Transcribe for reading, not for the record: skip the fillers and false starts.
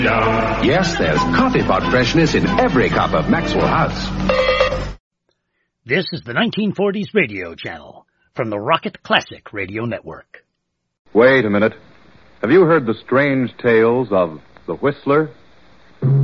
Yes, there's coffee pot freshness in every cup of Maxwell House. This is the 1940s radio channel from the Rocket Classic Radio Network. Wait a minute. Have you heard the strange tales of the Whistler?